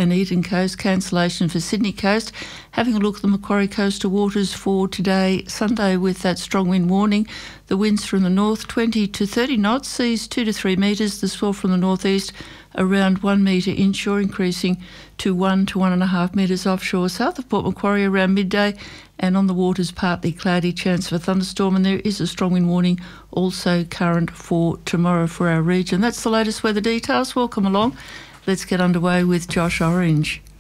and Eden Coast, cancellation for Sydney Coast. Having a look at the Macquarie coastal waters for today, Sunday, with that strong wind warning. The winds from the north 20 to 30 knots, seas 2 to 3 metres. The swell from the northeast around 1 metre inshore, increasing to 1 to 1.5 metres offshore. South of Port Macquarie around midday, and on the waters partly cloudy, chance of a thunderstorm, and there is a strong wind warning also current for tomorrow for our region. That's the latest weather details. Welcome along. Let's get underway with Josh Orange.